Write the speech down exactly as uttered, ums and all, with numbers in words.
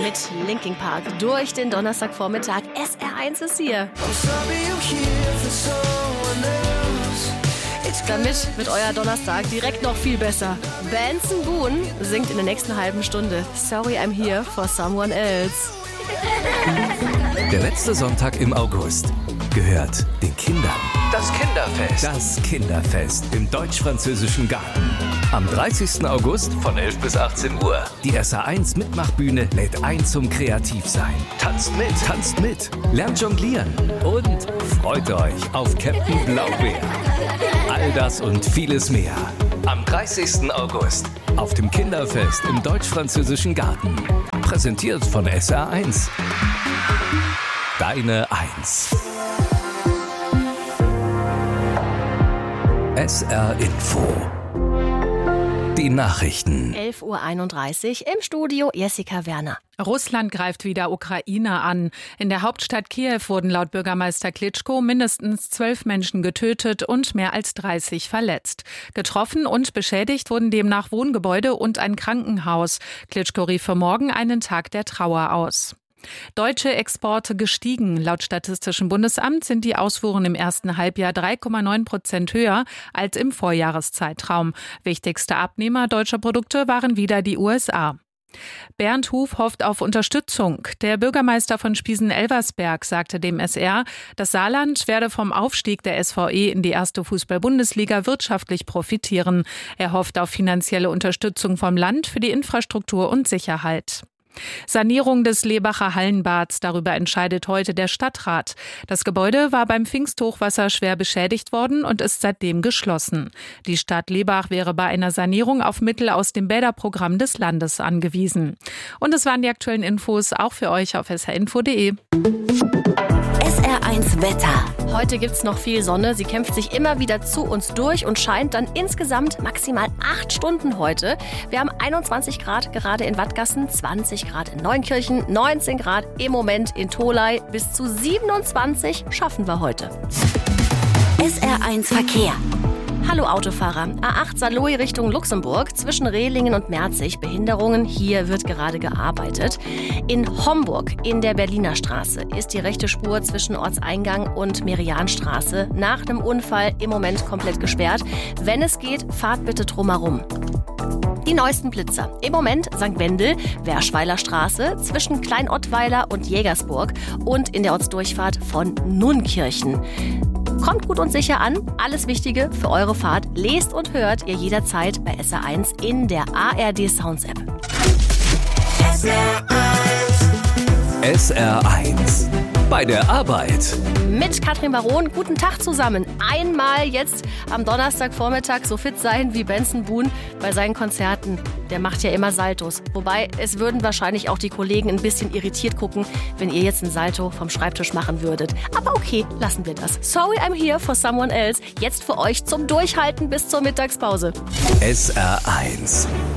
mit Linkin Park durch den Donnerstagvormittag. S R eins ist hier. Damit wird euer Donnerstag direkt noch viel besser. Benson Boone singt in der nächsten halben Stunde Sorry I'm Here for Someone Else. Der letzte Sonntag im August gehört den Kindern. Das Kinderfest. Das Kinderfest im Deutsch-Französischen Garten. Am dreißigsten August von elf bis achtzehn Uhr. Die S R eins Mitmachbühne lädt ein zum Kreativsein. Tanzt mit, tanzt mit, lernt jonglieren und freut euch auf Captain Blaubeer. All das und vieles mehr. Am dreißigsten August auf dem Kinderfest im Deutsch-Französischen Garten. Präsentiert von S R eins. Deine Eins. S R Info. Die Nachrichten. elf Uhr einunddreißig im Studio Jessica Werner. Russland greift wieder Ukraine an. In der Hauptstadt Kiew wurden laut Bürgermeister Klitschko mindestens zwölf Menschen getötet und mehr als dreißig verletzt. Getroffen und beschädigt wurden demnach Wohngebäude und ein Krankenhaus. Klitschko rief für morgen einen Tag der Trauer aus. Deutsche Exporte gestiegen. Laut Statistischem Bundesamt sind die Ausfuhren im ersten Halbjahr drei Komma neun Prozent höher als im Vorjahreszeitraum. Wichtigste Abnehmer deutscher Produkte waren wieder die U S A. Bernd Huf hofft auf Unterstützung. Der Bürgermeister von Spiesen-Elversberg sagte dem S R, das Saarland werde vom Aufstieg der S V E in die erste Fußball-Bundesliga wirtschaftlich profitieren. Er hofft auf finanzielle Unterstützung vom Land für die Infrastruktur und Sicherheit. Sanierung des Lebacher Hallenbads, darüber entscheidet heute der Stadtrat. Das Gebäude war beim Pfingsthochwasser schwer beschädigt worden und ist seitdem geschlossen. Die Stadt Lebach wäre bei einer Sanierung auf Mittel aus dem Bäderprogramm des Landes angewiesen. Und es waren die aktuellen Infos auch für euch auf s r info punkt d e. S R eins Wetter. Heute gibt's noch viel Sonne. Sie kämpft sich immer wieder zu uns durch und scheint dann insgesamt maximal acht Stunden heute. Wir haben einundzwanzig Grad gerade in Wattgassen, zwanzig Grad in Neunkirchen, neunzehn Grad im Moment in Tholey. Bis zu siebenundzwanzig schaffen wir heute. S R eins Verkehr. Hallo Autofahrer. A acht Saarlouis Richtung Luxemburg zwischen Rehlingen und Merzig. Behinderungen, hier wird gerade gearbeitet. In Homburg in der Berliner Straße ist die rechte Spur zwischen Ortseingang und Merianstraße nach einem Unfall im Moment komplett gesperrt. Wenn es geht, fahrt bitte drumherum. Die neuesten Blitzer. Im Moment Sankt Wendel, Werschweiler Straße zwischen Kleinottweiler und Jägersburg und in der Ortsdurchfahrt von Nunkirchen. Kommt gut und sicher an. Alles Wichtige für eure Fahrt lest und hört ihr jederzeit bei S R eins in der A R D Sounds App. S R eins. S R eins. Bei der Arbeit. Mit Katrin Baron, guten Tag zusammen. Einmal jetzt am Donnerstagvormittag so fit sein wie Benson Boone bei seinen Konzerten. Der macht ja immer Saltos. Wobei, es würden wahrscheinlich auch die Kollegen ein bisschen irritiert gucken, wenn ihr jetzt ein Salto vom Schreibtisch machen würdet. Aber okay, lassen wir das. Sorry I'm Here for Someone Else. Jetzt für euch zum Durchhalten bis zur Mittagspause. S R eins.